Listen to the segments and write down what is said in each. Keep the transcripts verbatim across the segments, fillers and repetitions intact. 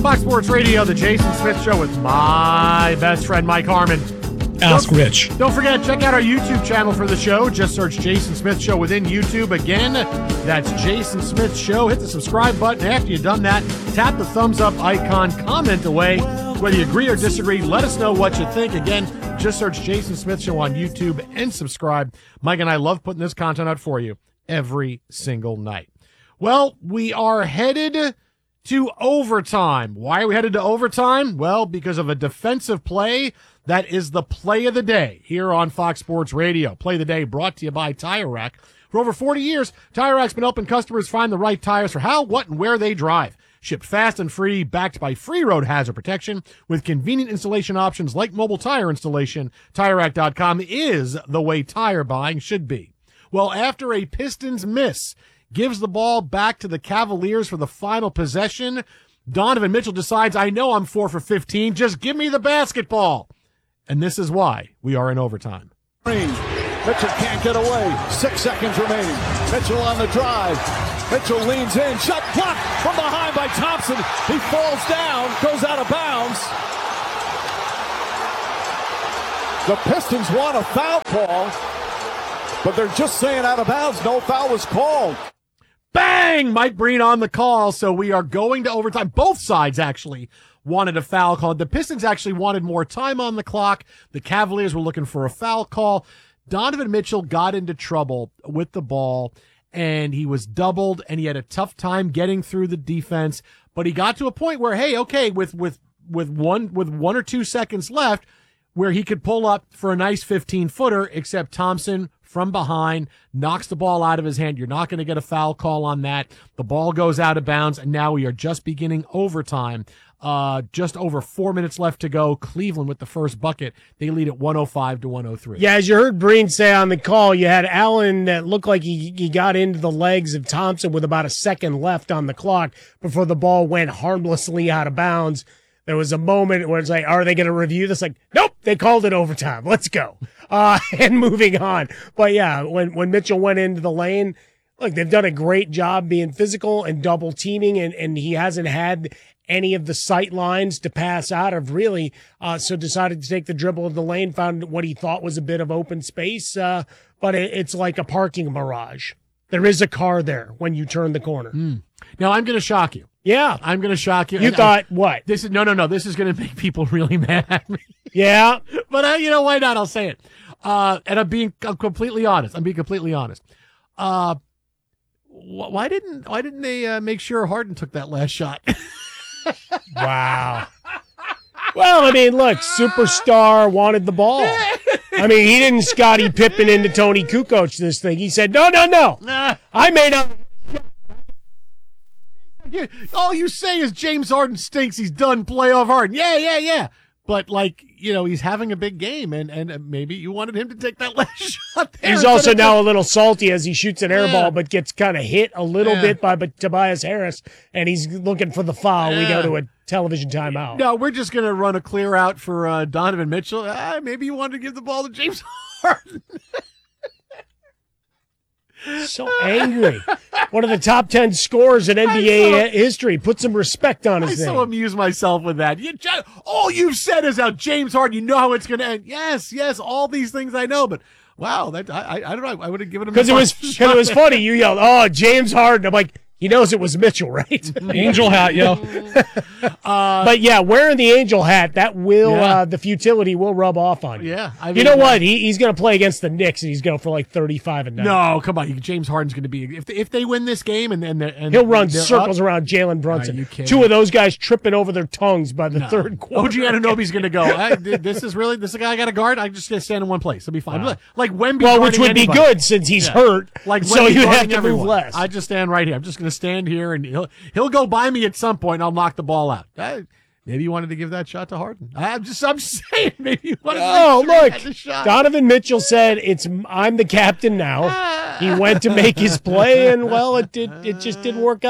Fox Sports Radio, the Jason Smith Show with my best friend, Mike Harmon. Ask don't, Rich. Don't forget, check out our YouTube channel for the show. Just search Jason Smith Show within YouTube. Again, that's Jason Smith Show. Hit the subscribe button. After you've done that, tap the thumbs up icon, comment away. Whether you agree or disagree, let us know what you think. Again, just search Jason Smith Show on YouTube and subscribe. Mike and I love putting this content out for you every single night. Well, we are headed to overtime. Why are we headed to overtime? Well, because of a defensive play that is the play of the day here on Fox Sports Radio. Play of the day brought to you by Tire Rack. For over forty years, Tire Rack's been helping customers find the right tires for how, what, and where they drive. Shipped fast and free, backed by free road hazard protection with convenient installation options like mobile tire installation. Tire Rack dot com is the way tire buying should be. Well, after a Pistons miss gives the ball back to the Cavaliers for the final possession, Donovan Mitchell decides, I know I'm four for fifteen, just give me the basketball. And this is why we are in overtime. Mitchell can't get away. Six seconds remaining. Mitchell on the drive. Mitchell leans in. Shot blocked from behind by Thompson. He falls down, goes out of bounds. The Pistons want a foul call, but they're just saying out of bounds. No foul was called. Bang! Mike Breen on the call, so we are going to overtime. Both sides actually wanted a foul call. The Pistons actually wanted more time on the clock. The Cavaliers were looking for a foul call. Donovan Mitchell got into trouble with the ball, and he was doubled, and he had a tough time getting through the defense. But he got to a point where, hey, okay, with with with one with one or two seconds left, where he could pull up for a nice fifteen-footer, except Thompson from behind knocks the ball out of his hand. You're not going to get a foul call on that. The ball goes out of bounds, and now we are just beginning overtime. Uh, just over four minutes left to go. Cleveland with the first bucket. They lead at one oh five to one oh three. Yeah, as you heard Breen say on the call, you had Allen that looked like he, he got into the legs of Thompson with about a second left on the clock before the ball went harmlessly out of bounds. There was a moment where it's like, are they going to review this? Like, nope, they called it overtime. Let's go. Uh, and moving on. But yeah, when, when Mitchell went into the lane, look, they've done a great job being physical and double teaming, and, and he hasn't had any of the sight lines to pass out of, really. Uh, so decided to take the dribble of the lane, found what he thought was a bit of open space. Uh, but it, it's like a parking mirage. There is a car there when you turn the corner. Mm. Now, I'm going to shock you. Yeah. I'm going to shock you. You and thought I, what? This is no, no, no. This is going to make people really mad at me. Yeah. But, uh, you know, why not? I'll say it. Uh, and I'm being I'm completely honest. I'm being completely honest. Uh, wh- why didn't why didn't they uh, make sure Harden took that last shot? Wow. Well, I mean, look, superstar wanted the ball. I mean, he didn't Scottie Pippen into Tony Kukoc this thing. He said, no, no, no. Nah. I made a... All you say is James Harden stinks. He's done playoff Harden. Yeah, yeah, yeah. But, like, you know, he's having a big game, and, and maybe you wanted him to take that last shot there. He's also now a little salty as he shoots an air Yeah. ball, but gets kind of hit a little Yeah. bit by but Tobias Harris, and he's looking for the foul. Yeah. We go to a television timeout. No, we're just going to run a clear out for uh, Donovan Mitchell. Ah, maybe you wanted to give the ball to James Harden. So angry. One of the top ten scorers in N B A I so, history. Put some respect on his I name. so amuse myself with that. You, all you've said is how James Harden, you know how it's going to end. Yes, yes, all these things I know, but wow, that I, I don't know. I would have given him because it was because it was funny. You yelled, "Oh, James Harden!" I'm like, he knows it was Mitchell, right? Angel hat, yo. uh, but yeah, wearing the angel hat, that will Yeah. uh, the futility will rub off on you. Yeah, I mean, you know what? He, he's going to play against the Knicks, and he's going for like thirty-five and nine. No, come on. James Harden's going to be if they, if they win this game and then and He'll run they're circles up, around Jalen Are Brunson. you kidding? Two of those guys tripping over their tongues by the No. third quarter. O G Anunoby's going to go. I, this is really this is a guy I got to guard. I just got to stand in one place. It'll be fine. Wow. Like Wemby, well, which would guarding be anybody. good since he's Yeah. hurt. Like so Wemby you have guarding to everyone. move less. I just stand right here. I'm just going to stand here, and he'll he'll go by me at some point, and I'll knock the ball out. I, maybe you wanted to give that shot to Harden. I'm just I'm saying maybe you wanted Oh, to make sure he look, had the shot. Donovan Mitchell said, "It's I'm the captain now." He went to make his play, and well, it did. It just didn't work out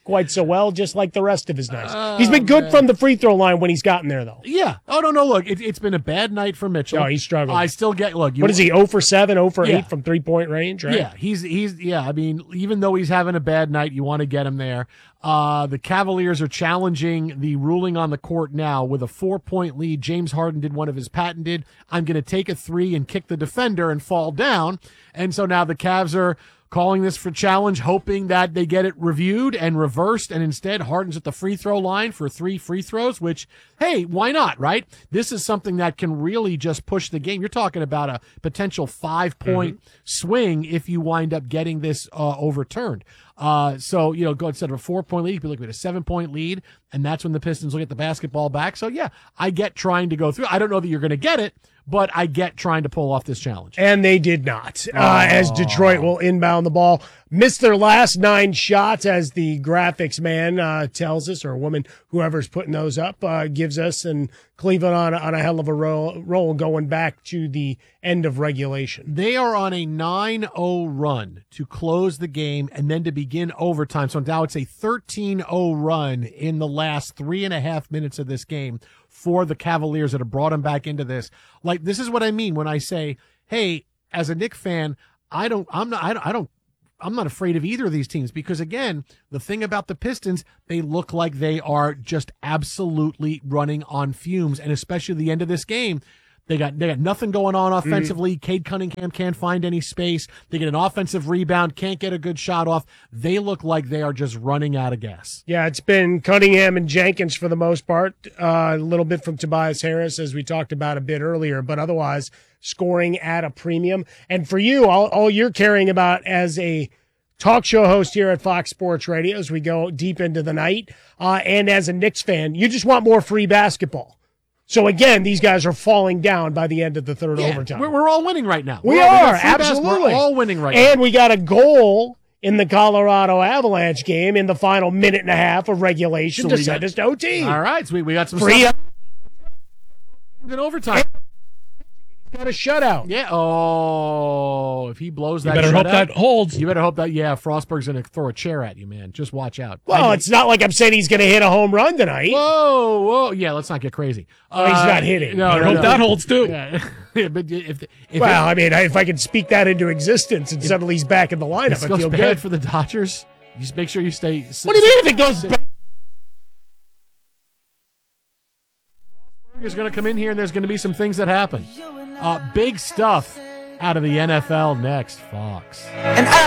quite so well, just like the rest of his nights. Oh, he's been good man. from the free throw line when he's gotten there, though. Yeah. Oh, no, no, look, it, it's been a bad night for Mitchell. No, he's struggling. I still get, look. You, What is he, zero for seven, zero for Yeah. eight from three-point range, right? Yeah, he's, he's, yeah, I mean, even though he's having a bad night, you want to get him there. Uh, the Cavaliers are challenging the ruling on the court now with a four-point lead. James Harden did one of his patented, I'm going to take a three and kick the defender and fall down. And so now the Cavs are calling this for challenge, hoping that they get it reviewed and reversed, and instead Harden's at the free throw line for three free throws, which, hey, why not, right? This is something that can really just push the game. You're talking about a potential five-point mm-hmm. swing if you wind up getting this uh, overturned. Uh, so, you know, go instead of a four-point lead, you could look at a seven-point lead, and that's when the Pistons will get the basketball back. So, yeah, I get trying to go through. I don't know that you're going to get it, but I get trying to pull off this challenge. And they did not, oh. uh, as Detroit will inbound the ball. Missed their last nine shots, as the graphics man uh, tells us, or woman, whoever's putting those up, uh, gives us. And Cleveland on, on a hell of a roll, roll going back to the end of regulation. They are on a nine oh run to close the game and then to begin overtime. So now it's a thirteen oh run in the last three and a half minutes of this game for the Cavaliers that have brought them back into this. Like, this is what I mean when I say, hey, as a Knicks fan, I don't, I'm not, I don't, I don't, I'm not afraid of either of these teams because, again, the thing about the Pistons, they look like they are just absolutely running on fumes, and especially the end of this game, they got they got nothing going on offensively. Mm-hmm. Cade Cunningham can't find any space. They get an offensive rebound, can't get a good shot off. They look like they are just running out of gas. Yeah, it's been Cunningham and Jenkins for the most part, uh, a little bit from Tobias Harris, as we talked about a bit earlier, but otherwise scoring at a premium. And for you, all, all you're caring about as a talk show host here at Fox Sports Radio as we go deep into the night, uh, and as a Knicks fan, you just want more free basketball. So again, these guys are falling down by the end of the third yeah, overtime. We're, we're all winning right now. We we're all, are, we absolutely. We're all winning right and now. And we got a goal in the Colorado Avalanche game in the final minute and a half of regulation so to send got, us to O T. All right, so we, we got some free stuff in overtime. Got a shutout. Yeah. Oh, if he blows that, you better hope out, that holds. You better hope that. Yeah, Frostberg's going to throw a chair at you, man. Just watch out. Well, it's not like I'm saying he's going to hit a home run tonight. Whoa, whoa. Yeah, let's not get crazy. Oh, uh, he's not hitting. No, I hope no. that holds too. Yeah. but if, if well, it, I mean, if I can speak that into existence and if, suddenly he's back in the lineup, if it I goes feel bad good for the Dodgers. Just make sure you stay. What do you mean if it goes bad? Is going to come in here and there's going to be some things that happen. Uh, big stuff out of the N F L next, Fox. And I-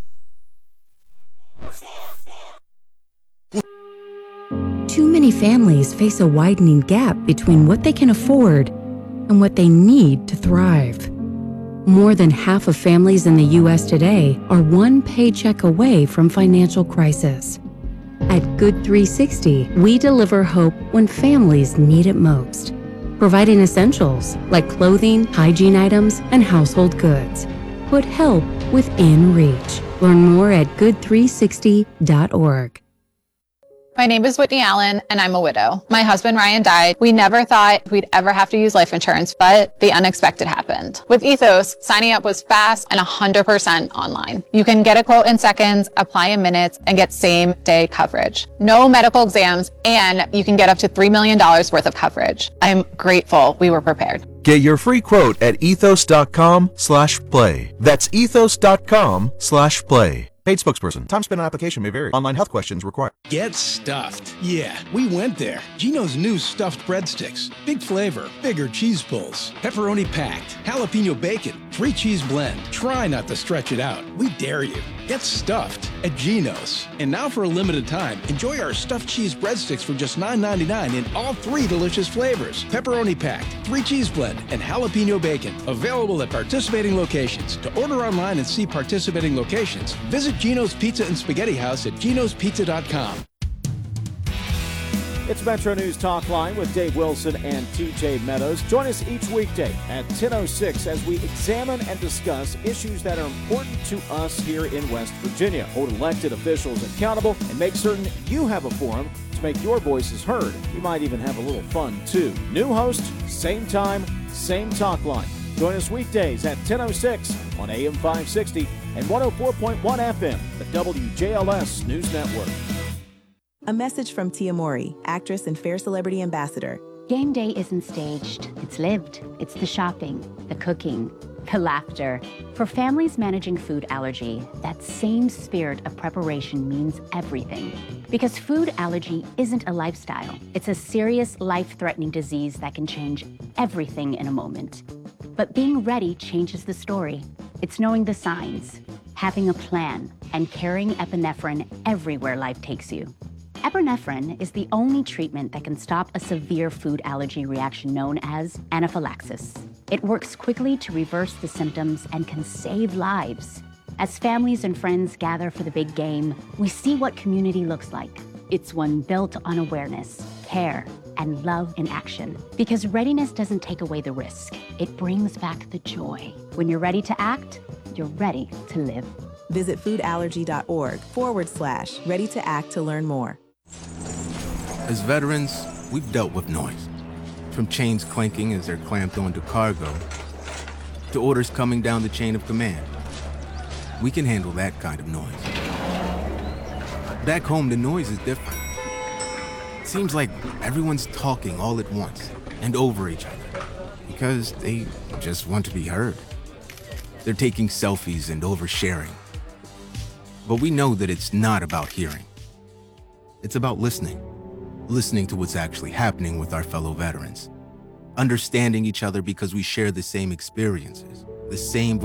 Too many families face a widening gap between what they can afford and what they need to thrive. More than half of families in the U S today are one paycheck away from financial crisis. At Good three sixty, we deliver hope when families need it most, providing essentials like clothing, hygiene items, and household goods. Put help within reach. Learn more at good three sixty dot org. My name is Whitney Allen, and I'm a widow. My husband, Ryan, died. We never thought we'd ever have to use life insurance, but the unexpected happened. With Ethos, signing up was fast and one hundred percent online. You can get a quote in seconds, apply in minutes, and get same-day coverage. No medical exams, and you can get up to three million dollars worth of coverage. I'm grateful we were prepared. Get your free quote at ethos.com slash play. That's ethos.com slash play. Paid spokesperson. Time spent on application may vary. Online health questions required. Get stuffed. Yeah, we went there. Geno's new stuffed breadsticks. Big flavor, bigger cheese pulls, pepperoni packed, jalapeno bacon, three cheese blend. Try not to stretch it out. We dare you. Get stuffed at Geno's. And now for a limited time, enjoy our stuffed cheese breadsticks for just nine ninety-nine in all three delicious flavors. Pepperoni packed, three cheese blend, and jalapeno bacon. Available at participating locations. To order online and see participating locations, visit Geno's Pizza and Spaghetti House at genos pizza dot com. It's Metro News Talk Line with Dave Wilson and T J Meadows. Join us each weekday at ten oh six as we examine and discuss issues that are important to us here in West Virginia. Hold elected officials accountable and make certain you have a forum to make your voices heard. We might even have a little fun, too. New host, same time, same talk line. Join us weekdays at ten oh six on A M five sixty and one oh four point one F M, the W J L S News Network. A message from Tia Mori, actress and Fair Celebrity Ambassador. Game day isn't staged, it's lived. It's the shopping, the cooking, the laughter. For families managing food allergy, that same spirit of preparation means everything. Because food allergy isn't a lifestyle, it's a serious, life-threatening disease that can change everything in a moment. But being ready changes the story. It's knowing the signs, having a plan, and carrying epinephrine everywhere life takes you. Epinephrine is the only treatment that can stop a severe food allergy reaction known as anaphylaxis. It works quickly to reverse the symptoms and can save lives. As families and friends gather for the big game, we see what community looks like. It's one built on awareness, care, and love in action. Because readiness doesn't take away the risk, it brings back the joy. When you're ready to act, you're ready to live. Visit foodallergy.org forward slash ready to act to learn more. As veterans, we've dealt with noise. From chains clanking as they're clamped onto cargo, to orders coming down the chain of command. We can handle that kind of noise. Back home, the noise is different. It seems like everyone's talking all at once and over each other because they just want to be heard. They're taking selfies and oversharing. But we know that it's not about hearing. It's about listening. Listening to what's actually happening with our fellow veterans. Understanding each other because we share the same experiences, the same